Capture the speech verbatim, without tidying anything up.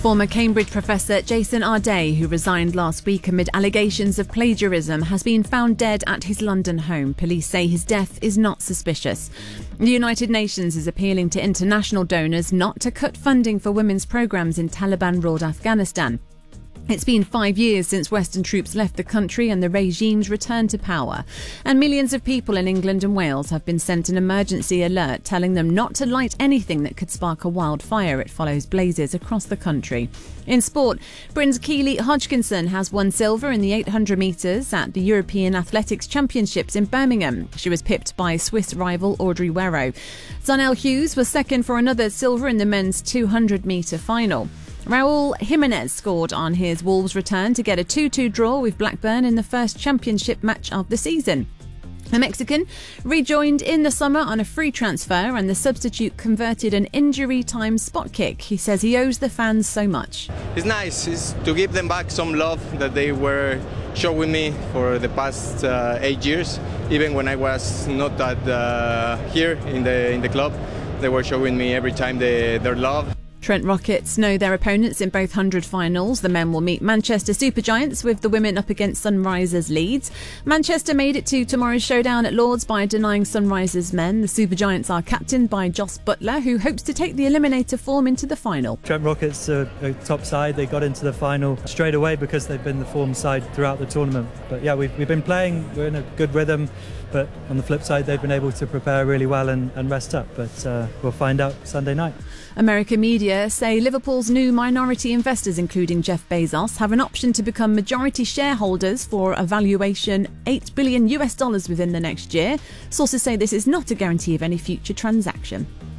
Former Cambridge professor Jason Arday, who resigned last week amid allegations of plagiarism, has been found dead at his London home. Police say his death is not suspicious. The United Nations is appealing to international donors not to cut funding for women's programmes in Taliban-ruled Afghanistan. It's been five years since Western troops left the country and the regime's returned to power. And millions of people in England and Wales have been sent an emergency alert telling them not to light anything that could spark a wildfire. It follows blazes across the country. In sport, Britain's Keely Hodgkinson has won silver in the eight hundred metres at the European Athletics Championships in Birmingham. She was pipped by Swiss rival Audrey Werrow. Zonel Hughes was second for another silver in the men's two hundred metre final. Raul Jimenez scored on his Wolves' return to get a two two draw with Blackburn in the first championship match of the season. The Mexican rejoined in the summer on a free transfer, and the substitute converted an injury-time spot kick. He says he owes the fans so much. It's nice it's to give them back some love that they were showing me for the past uh, eight years. Even when I was not at, uh, here in the in the club, they were showing me every time they, their love. Trent Rockets know their opponents in both hundred finals. The men will meet Manchester Supergiants, with the women up against Sunrisers Leeds. Manchester made it to tomorrow's showdown at Lords by denying Sunrisers men. The Supergiants are captained by Joss Butler, who hopes to take the eliminator form into the final. Trent Rockets are a top side. They got into the final straight away because they've been the form side throughout the tournament. But yeah, we've, we've been playing. We're in a good rhythm. But on the flip side, they've been able to prepare really well and, and rest up. But uh, we'll find out Sunday night. American media say Liverpool's new minority investors, including Jeff Bezos, have an option to become majority shareholders for a valuation eight billion US dollars within the next year. Sources say this is not a guarantee of any future transaction.